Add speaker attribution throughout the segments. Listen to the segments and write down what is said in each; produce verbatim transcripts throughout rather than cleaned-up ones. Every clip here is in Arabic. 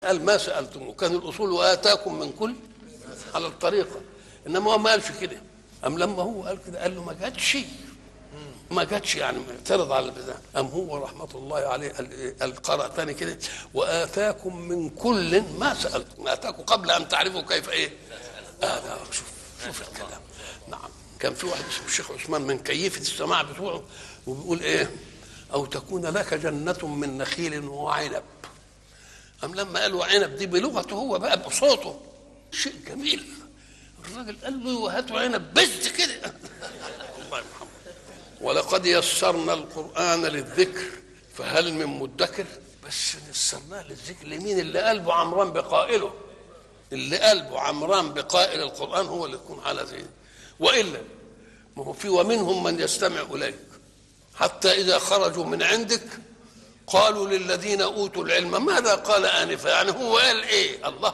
Speaker 1: قال ما سالتموه، كان الاصول واتاكم من كل على الطريقه، انما هو ما قالش كده. ام لما هو قال كده قال له ما جاتش ما جاتش يعني معترض على البتاع. ام هو رحمه الله عليه قال قرأ ثاني كده واتاكم من كل ما سالتم، اتاكم قبل ان تعرفوا كيف ايه. آه شوف شوف الكلام. نعم. كان في واحد اسمه الشيخ عثمان من كيفة السماع بتوعه وبيقول ايه او تكون لك جنة من نخيل وعنب. ام لما قالوا عنب دي بلغته هو بقى بصوته شيء جميل، الراجل قال له هاتوا عنب بس كده. الله يرحمه. ولقد يسرنا القرآن للذكر فهل من مدكر. بس يسرناه للذكر لمين؟ اللي قلبه عمران بقائله، اللي قلبه عمران بقائل القرآن هو اللي يكون على ذهنه. وإلا ما هو في ومنهم من يستمع إليك حتى إذا خرجوا من عندك قالوا للذين أوتوا العلم ماذا قال آنفا. يعني هو قال إيه؟ الله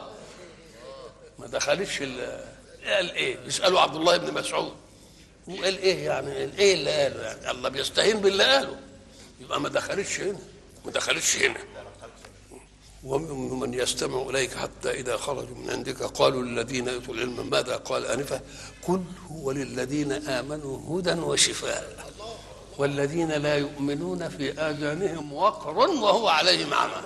Speaker 1: ما دخلش قال إيه؟ يسألوا عبد الله بن مسعود هو قال إيه؟ يعني إيه اللي قاله؟ يعني الله بيستهين باللي قاله، يبقى ما دخلش هنا ما دخلش هنا. ومنهم من يستمع إليك حتى إذا خرجوا من عندك قالوا للذين أوتوا العلم ماذا قال آنفا قل هو للذين آمنوا هدى وشفاء والذين لا يؤمنون في آذانهم وقر وهو عليهم عمى.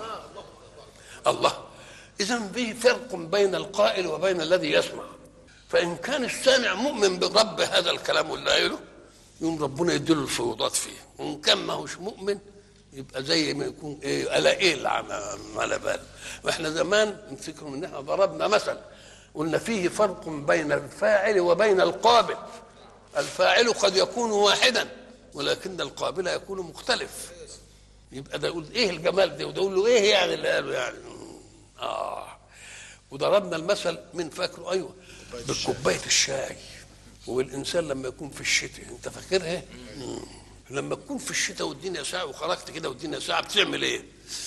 Speaker 1: الله. إذن به فرق بين القائل وبين الذي يسمع. فإن كان السامع مؤمن برب هذا الكلام واللي قايله يوم ربنا يديله الفيوضات فيه، وإن كان ما هوش مؤمن يبقى زي ما يكون ايه الا ايه على بال. واحنا زمان نفتكروا ان احنا ضربنا مثل قلنا فيه فرق بين الفاعل وبين القابل. الفاعل قد يكون واحدا ولكن القابل يكون مختلف. يبقى ده يقول ايه الجمال ده وده يقول له ايه يعني اللي قاله يعني اه. وضربنا المثل من فاكره ايوه بكوبايه الشاي. والانسان لما يكون في الشتاء انت فاكرها لما تكون في الشتاء والدنيا ساعه وخرجت كده والدنيا ساعه بتعمل ايه؟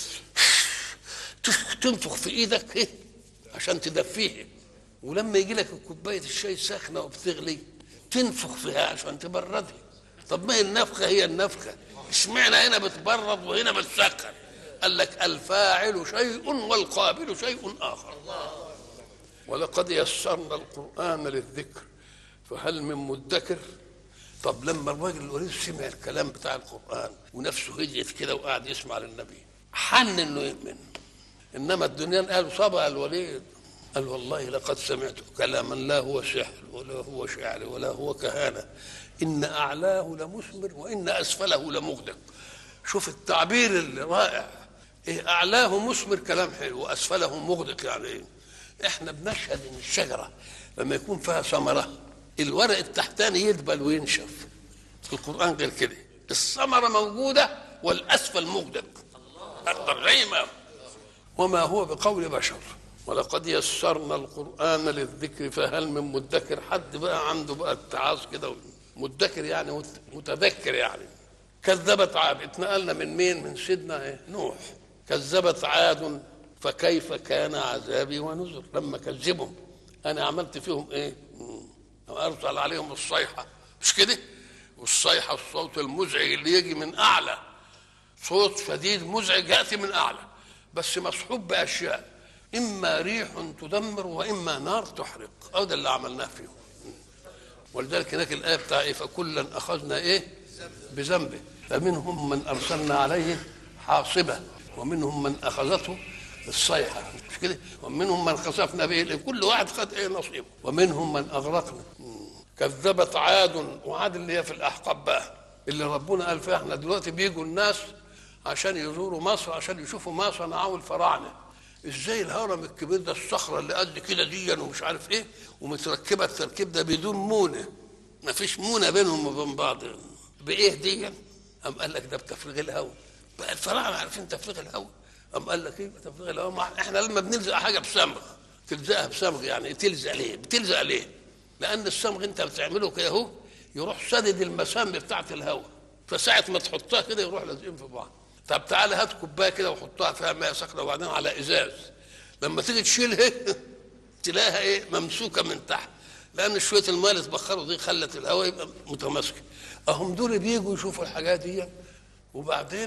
Speaker 1: تنفخ في ايدك ايه عشان تدفيه. ولما يجي لك كوبايه الشاي ساخنه وبتغلي تنفخ فيها عشان تبردها. طب ما هي النفخه هي النفخه، اشمعنى هنا بتبرد وهنا بتسخن؟ قال لك الفاعل شيء والقابل شيء اخر. ولقد يسرنا القرآن للذكر فهل من مدكر. طب لما الراجل الوليد سمع الكلام بتاع القرآن ونفسه هديت كده وقعد يسمع للنبي حن انه يؤمن. انما الدنيا قالوا صبا الوليد قال والله لقد سمعت كلاما لا هو سحر ولا هو شعر ولا هو كهانة ان اعلاه لمثمر وان اسفله لمغدق. شوف التعبير الرائع. ايه اعلاه مثمر كلام حلو واسفله مغدق يعني ايه؟ احنا بنشهد ان الشجره لما يكون فيها ثمره الورق التحتاني يدبل وينشف. في القرآن غير كده الثمرة موجودة والأسفل مغدق الترجمة. وما هو بقول بشر. ولقد يسرنا القرآن للذكر فهل من مدكر. حد بقى عنده بقى اتعاظ كده مدكر يعني متذكر يعني. كذبت عاد اتنقلنا من مين؟ من سيدنا ايه؟ نوح. كذبت عاد فكيف كان عذابي ونذر. لما كذبهم انا عملت فيهم ايه؟ أرسل عليهم الصيحة مش كده؟ والصيحة الصوت المزعج اللي يجي من أعلى، صوت شديد مزعج يأتي من أعلى بس مصحوب بأشياء إما ريح تدمر وإما نار تحرق. أو ده اللي عملناه فيهم. ولذلك هناك الآية بتاع إيه؟ فكلا أخذنا إيه؟ بذنبه فمنهم من أرسلنا عليه حاصبة ومنهم من أخذته الصيحة مش كده؟ ومنهم من خسفنا به كل واحد خد ايه نصيبه ومنهم من اغرقنا. كذبت عاد. وعاد اللي هي في الاحقاب بقى اللي ربنا قال فيها احنا دلوقتي بيجوا الناس عشان يزوروا مصر عشان يشوفوا ما صنعوا الفراعنه. ازاي الهرم الكبير ده الصخره اللي قد كده دي ومش عارف ايه ومتركبه التركيب ده بدون مونه ما فيش مونه بينهم وبين بعض بايه دي؟ قام قال لك ده بتفريغ الهواء. بقى الفراعنه عارفين تفريغ الهواء. قام قال لك ايه تفريغ الهواء؟ احنا لما بنلزق حاجه بصمغ تلزقها بصمغ يعني تلزق ليه؟ بتلزق ليه؟ لان الصمغ انت بتعمله كده اهو يروح سدد المسام بتاعه الهواء فساعه ما تحطها كده يروح لازقين في بعض. طب تعالى هات كوبايه كده وحطها فيها ماء سخنه وبعدين على ازاز لما تيجي تشيلها تلاقيها ايه؟ ممسوكه من تحت لان شويه الماء اللي تبخروا دي خلت الهواء يبقى متماسك. اهم دول بيجوا يشوفوا الحاجات دي وبعدين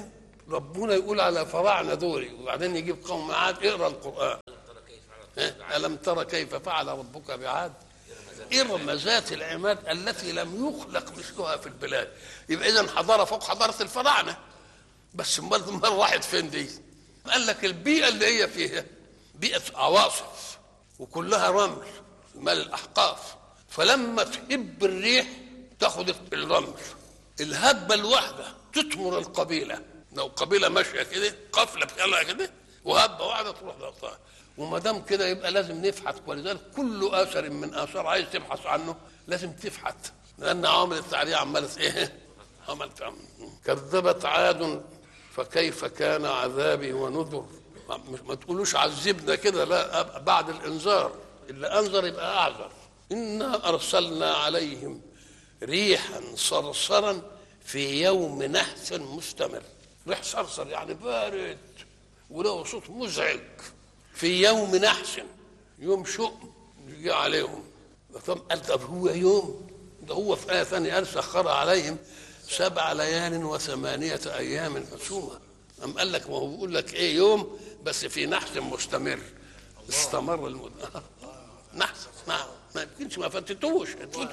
Speaker 1: ربنا يقول على فراعنة دوري وبعدين يجيب قوم عاد. اقرا القرآن. ألم ترى كيف فعل ربك بعاد إرم ذات العماد التي لم يخلق مثلها في البلاد. يبقى إذا حضارة فوق حضارة الفراعنة. بس امال راحت فين دي؟ قال لك البيئة اللي هي فيها بيئة عواصف وكلها رمل مال الأحقاف، فلما تهب الريح تاخد الرمل، الهبة الواحدة تتمر القبيلة. لو قبيلة ماشية كده قفلة بتطلع كده وهبة واحدة تروح ضغطها. وما دام كده يبقى لازم نفحت، ولذلك كل اثر من اثار عايز تبحث عنه لازم تفحت، لان عوامل التعريه عملت ايه؟ عملت عمل. كذبت عاد فكيف كان عذابي ونذر. ما تقولوش عذبنا كده، لا، بعد الانذار اللي انذر يبقى اعذر. انا ارسلنا عليهم ريحا صرصرا في يوم نحس مستمر. ريح صرصر يعني بارد وله صوت مزعج في يوم نحس، يوم شؤم يجي عليهم. طب قال طب هو يوم ده، هو في آية ثانية قال سخر عليهم سبع ليال وثمانية أيام حسوما. أم قال لك ما هو بيقول لك إيه يوم بس في نحس مستمر استمر المدة. نحس نعم ما يمكنش ما فتتوش.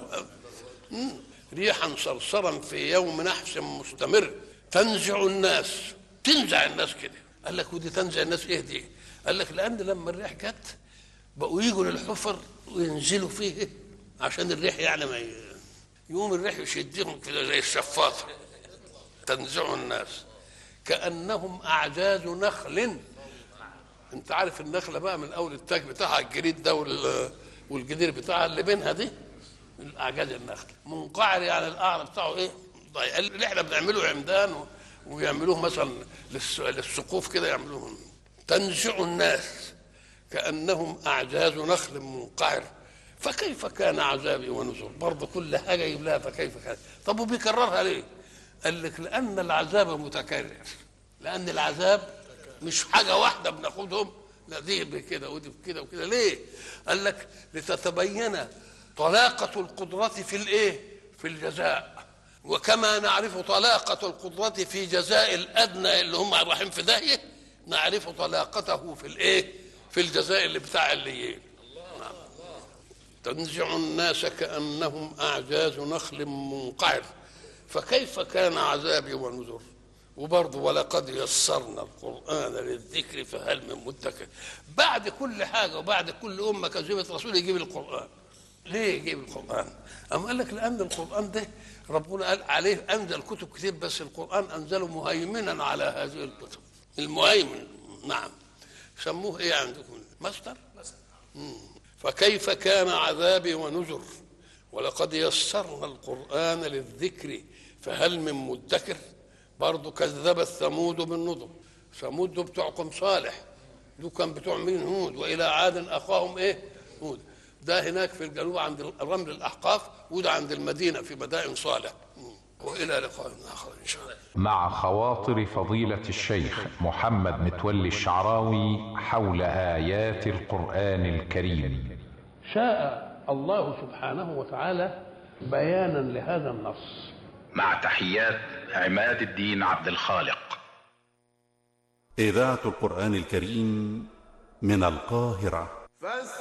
Speaker 1: ريحا صرصرا في يوم نحس مستمر تنزع الناس، تنزع الناس كده. قال لك ودي تنزع الناس ايه دي؟ قال لك لان لما الريح جت بقوا يجوا للحفر وينزلوا فيه عشان الريح يعني ما ي... يقوم الريح يشدهم كده زي الشفاطه. تنزع الناس كانهم اعجاز نخل. انت عارف النخله بقى من اول التاج بتاعها الجريد ده والجدير بتاعها اللي بينها دي الاعجاز النخل. منقعر يعني القعر بتاعه ايه؟ ضيق. اللي احنا بنعمله عمدان و... ويعملوه مثلا للسقوف كده يعملوه. تنزع الناس كأنهم أعجاز نخل منقعر فكيف كان عذابي ونذر. برضه كل حاجة يجيب لها فكيف كان. طب وبيكررها ليه؟ قال لك لأن العذاب متكرر، لأن العذاب مش حاجة واحدة بناخدهم، لا دي بكده ودي بكده وكده. ليه؟ قال لك لتتبين طلاقة القدرة في الإيه؟ في الجزاء. وكما نعرف طلاقة القدرة في جزاء الأدنى اللي هم رايحين في داهية، نعرف طلاقته في الإيه؟ في الجزاء اللي بتاع الليين. نعم. تنزع الناس كأنهم أعجاز نخل منقعر فكيف كان عذابي ونذر. وبرضه ولقد يسرنا القرآن للذكر فهل من مدكر. بعد كل حاجة وبعد كل أمة كذبت رسول يجيب القرآن. ليه يجيب القرآن؟ أم قال لك لأن القرآن ده ربنا قال عليه أنزل كتب كتير، بس القرآن أنزله مهيمنا على هذه الكتب. المهيمن نعم. سموه إيه عندكم؟ مصدر؟ فكيف كان عذابي ونذر. ولقد يسرنا القرآن للذكر فهل من مدكر. برضه كذبت ثمود بالنذر. ثمود دول بتوعكم صالح، دول كان بتوع مين؟ هود. وإلى عاد أخاهم إيه؟ هود. ده هناك في الجنوب عند الرمل الأحقاف، وده عند المدينة في مدائن صالح. وإلى لقاء آخر إن شاء الله.
Speaker 2: مع خواطر فضيلة الشيخ محمد متولي الشعراوي حول آيات القرآن الكريم.
Speaker 1: شاء الله سبحانه وتعالى بيانا لهذا النص.
Speaker 2: مع تحيات عماد الدين عبد الخالق.
Speaker 3: إذاعة القرآن الكريم من القاهرة.